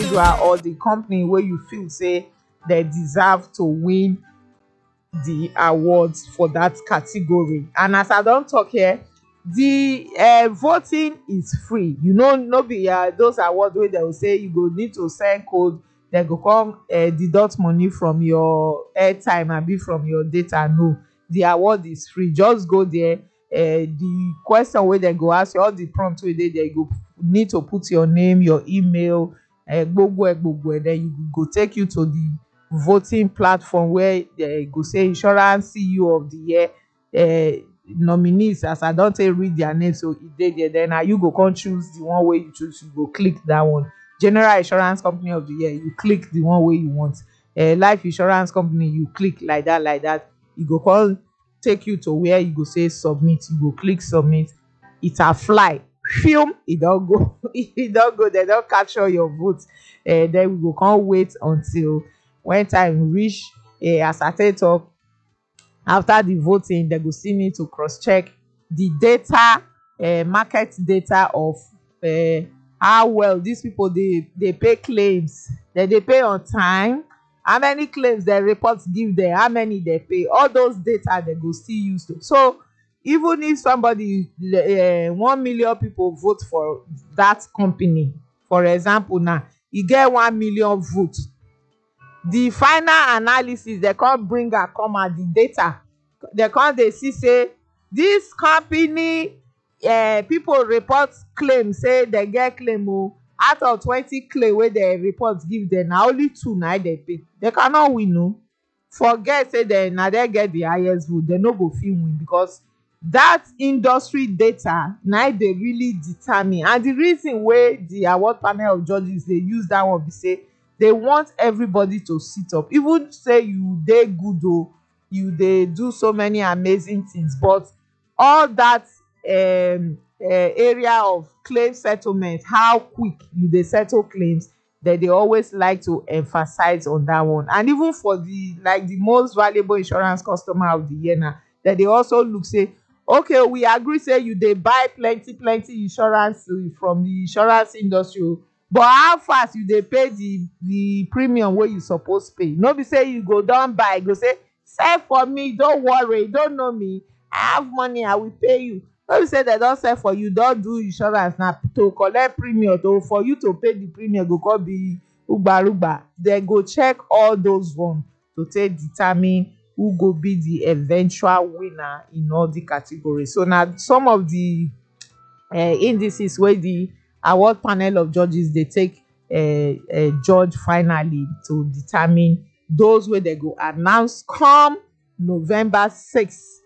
individual or the company where you feel say they deserve to win the awards for that category. And as I don't talk here, the voting is free. You know, no be those awards where they will say you go need to send code, they go come deduct money from your airtime and be from your data. No, the award is free. Just go there. The question where they go ask you, all the prompt where they go need to put your name, your email, gbogbo, then you go take you to the voting platform where they go say insurance CEO of the year, nominees. As I don't read their name, so e dey there. Then you go come choose the one way you choose. You go click that one. General insurance company of the year, you click the one way you want. Life insurance company, you click like that. You go come take you to where you go say submit. You go click submit. It a fly. Film, it don't go. It don't go. They don't capture your vote. Then we go come wait until when time reach. As I tell talk, after the voting, they go still need to cross check the data, market data of how well these people they pay claims, that they pay on time, how many claims their reports give them, how many they pay. All those data they go still use to. So even if somebody 1 million people vote for that company, for example, now you get 1 million votes, the final analysis they can't bring a come at the data. They can't they see say this company people report claim, say they get claim out of 20 claim where the reports give them, now only 2 now they pay. They cannot win. No, forget say they now they get the highest vote, they no go fit win, because that industry data now they really determine. And the reason why the award panel of judges they use that one be say they want everybody to sit up. Even say you dey good you dey do so many amazing things, but all that area of claim settlement, how quick you dey settle claims, that they always like to emphasize on that one. And even for the most valuable insurance customer of the year now, that they also look say, okay, we agree say you dey buy plenty insurance from the insurance industry, but how fast you dey pay the premium wey you suppose pay? No be say you go don buy, go say sell for me, don't worry, you don't know me, I have money, I will pay you. No be say they don sell for you, don do insurance na to collect premium, to for you to pay the premium go come be ugba. They go check all those ones to take determine who go be the eventual winner in all the categories. So now some of the indices where the award panel of judges they take judge finally to determine those where they go announce come November 6th,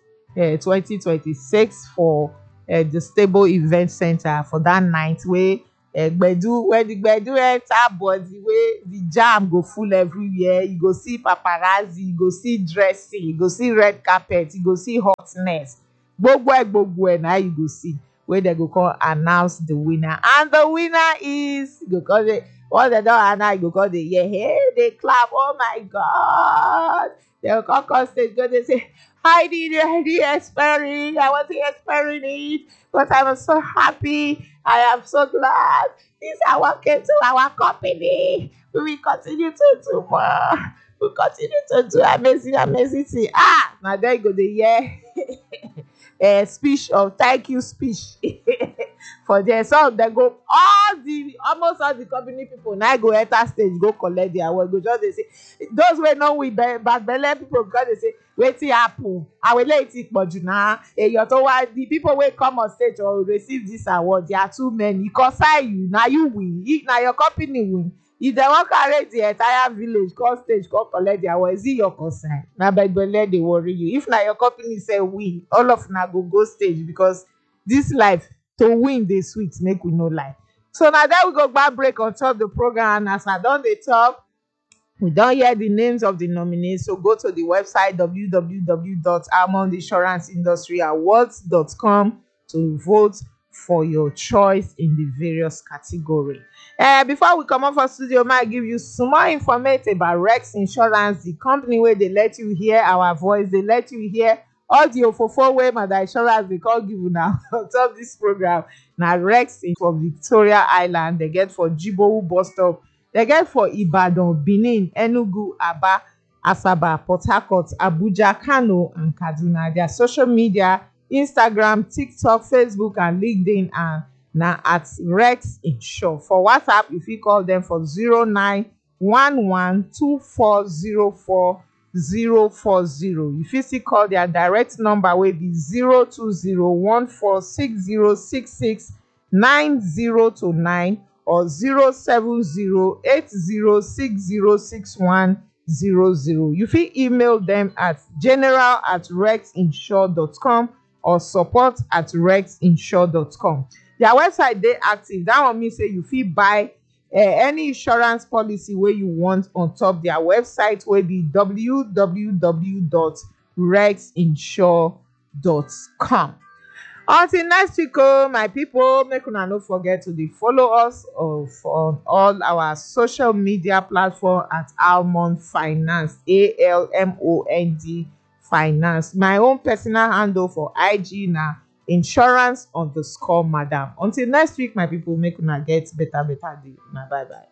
2026 for the Stable Event Center for that night where when the gbedu enter body, wey the jam go full everywhere. You go see paparazzi, you go see dressing, you go see red carpet, you go see hotness, gbogbo na you go see where they go come announce the winner. And the winner is, because what they don't announce, you go call the hey, they clap, oh my god. They'll come stage, go they say, I did experiment, I wasn't experiencing it, but I was so happy, I am so glad this award came to our company. We will continue to do more, we continue to do amazing thing. Now there you go, the year speech of thank you speech for them. So they go almost all the company people now go enter stage, go collect the award. Go just they say those wey know we bad belle people, because they say wetin happen, I will let it but you now the people wey come on stage or receive this award, they are too many. Because you now you win, now your company win. If they wan carry the entire village come stage come collect their award, is it your concern? Na belle dey worry you. If na your company say win, all of una go stage, because this life to win dey sweet, make we no lie. So now there we go back break on top the program. And as I don dey talk, we don hear the names of the nominees. So go to the website www.almondinsuranceindustry.awards.com to vote for your choice in the various category. Before we come off for studio, might give you some more information about Rex Insurance, the company where they let you hear our voice, they let you hear audio for 4-way Mother Insurance they call give you now on top this program. Now Rex is for Victoria Island, they get for Jibowu bus stop They get for Ibadan, Benin, Enugu, Aba, Asaba, Port Harcourt, Abuja, Kano, and Kaduna. Their social media, Instagram, TikTok, Facebook, and LinkedIn, and now at Rex Insure. For WhatsApp, if you call them for 0911240440. If you still call their direct number, will be 02014606690 or 07080606100. You fit email them at general@rexinsure.com or support@rexinsure.com. Their website dey active. That one mean say you fit buy any insurance policy wey you want on top their website, wey be www.rexinsure.com. Until next week, my people, make una no forget to dey follow us on all our social media platform at Almond Finance, ALMOND Finance. My own personal handle for IG na insurance_madam. Until next week, my people, make una get better day. Una bye bye.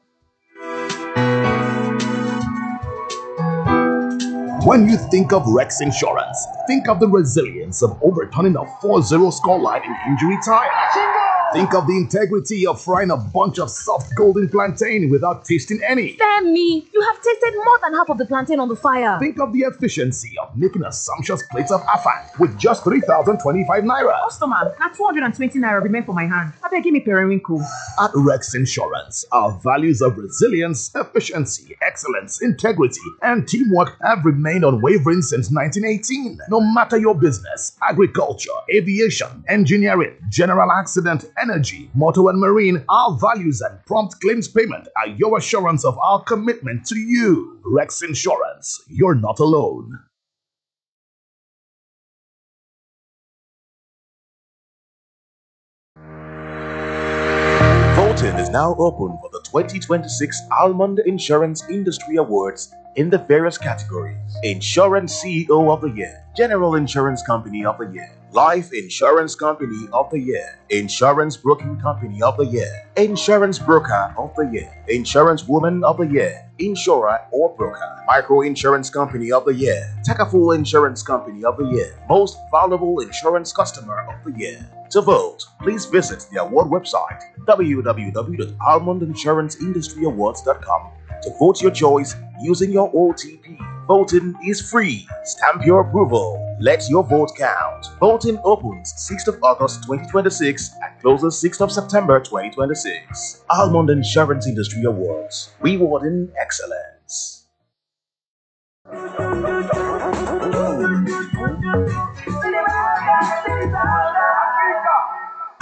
When you think of Rex Insurance, think of the resilience of overturning a 4-0 scoreline in injury time. Think of the integrity of frying a bunch of soft golden plantain without tasting any. Femi, you have tasted more than half of the plantain on the fire. Think of the efficiency of making a sumptuous plate of afang with just 3,025 naira. Customer, na 220 naira remain for my hand. Abeg, give me periwinkle. At Rex Insurance, our values of resilience, efficiency, excellence, integrity, and teamwork have remained unwavering since 1918. No matter your business, agriculture, aviation, engineering, general accident, energy, motor and marine, our values and prompt claims payment are your assurance of our commitment to you. Rex Insurance, you're not alone. Voting is now open for the 2026 Almond Insurance Industry Awards in the various categories: Insurance CEO of the Year, General Insurance Company of the Year, Life Insurance Company of the Year, Insurance Broking Company of the Year, Insurance Broker of the Year, Insurance Woman of the Year, Insurer or Broker, Micro Insurance Company of the Year, Takaful Insurance Company of the Year, Most Valuable Insurance Customer of the Year. To vote, please visit the award website www.almondinsuranceindustry.awards.com to vote your choice using your OTP. Voting is free. Stamp your approval. Let your vote count. Voting opens 6th of August 2026 and closes 6th of September 2026. Almond Insurance Industry Awards. Rewarding excellence.